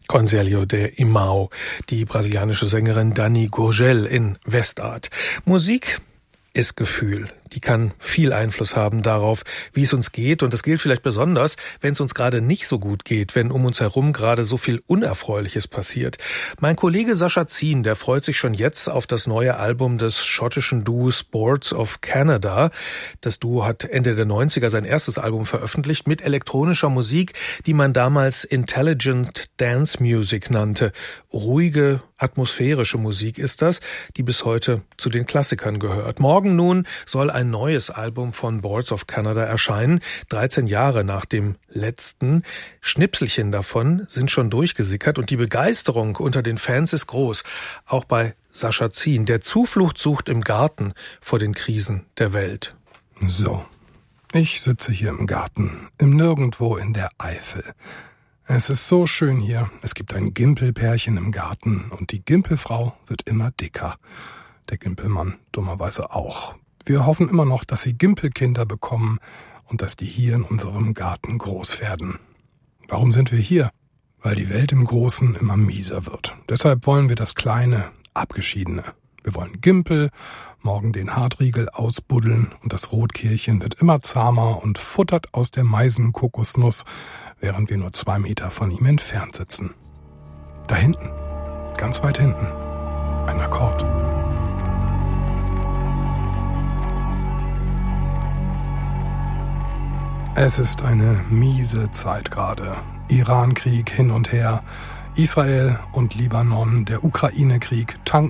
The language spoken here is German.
Conselho de Imao, die brasilianische Sängerin Dani Gurgel in Westart. Musik ist Gefühl. Die kann viel Einfluss haben darauf, wie es uns geht. Und das gilt vielleicht besonders, wenn es uns gerade nicht so gut geht, wenn um uns herum gerade so viel Unerfreuliches passiert. Mein Kollege Sascha Zien, der freut sich schon jetzt auf das neue Album des schottischen Duos Boards of Canada. Das Duo hat Ende der 90er sein erstes Album veröffentlicht mit elektronischer Musik, die man damals Intelligent Dance Music nannte. Ruhige, atmosphärische Musik ist das, die bis heute zu den Klassikern gehört. Morgen nun soll ein neues Album von Boards of Canada erscheinen, 13 Jahre nach dem letzten. Schnipselchen davon sind schon durchgesickert und die Begeisterung unter den Fans ist groß. Auch bei Sascha Zien, der Zuflucht sucht im Garten vor den Krisen der Welt. So, ich sitze hier im Garten, im Nirgendwo in der Eifel. Es ist so schön hier. Es gibt ein Gimpelpärchen im Garten und die Gimpelfrau wird immer dicker. Der Gimpelmann dummerweise auch. Wir hoffen immer noch, dass sie Gimpelkinder bekommen und dass die hier in unserem Garten groß werden. Warum sind wir hier? Weil die Welt im Großen immer mieser wird. Deshalb wollen wir das Kleine, Abgeschiedene. Wir wollen Gimpel, morgen den Hartriegel ausbuddeln und das Rotkehlchen wird immer zahmer und futtert aus der Meisenkokosnuss, während wir nur 2 Meter von ihm entfernt sitzen. Da hinten, ganz weit hinten, ein Akkord. Es ist eine miese Zeit gerade. Iran-Krieg hin und her, Israel und Libanon, der Ukraine-Krieg, Tanken